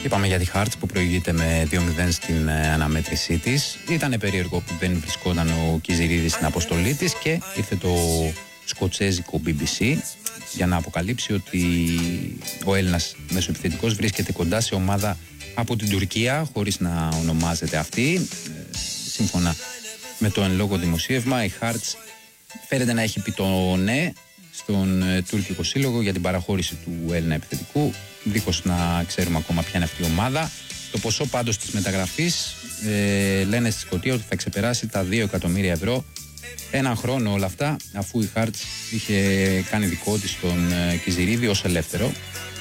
Είπαμε για τη Hearts που προηγείται με 2-0 στην αναμέτρησή της. Ήταν περίεργο που δεν βρισκόταν ο Κιζιρίδης στην αποστολή της και ήρθε το σκοτσέζικο BBC για να αποκαλύψει ότι ο Έλληνας μεσοεπιθετικός βρίσκεται κοντά σε ομάδα από την Τουρκία, χωρίς να ονομάζεται αυτή. Σύμφωνα με το εν λόγω δημοσίευμα, η Hearts φαίνεται να έχει πει το ναι στον τουρκικό σύλλογο για την παραχώρηση του Έλληνα επιθετικού, δίχως να ξέρουμε ακόμα ποια είναι αυτή η ομάδα. Το ποσό πάντως της μεταγραφής λένε στη Σκωτία ότι θα ξεπεράσει τα 2 εκατομμύρια ευρώ έναν χρόνο, όλα αυτά, αφού η Hearts είχε κάνει δικό της τον Κιζιρίδη ως ελεύθερο.